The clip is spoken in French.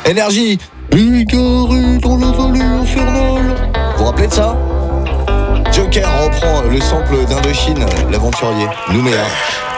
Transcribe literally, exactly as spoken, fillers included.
Énergie. Icarus dans la vallée infernale. Vous vous rappelez de ça? Joker reprend le sample d'Indochine, l'aventurier, Nouméa.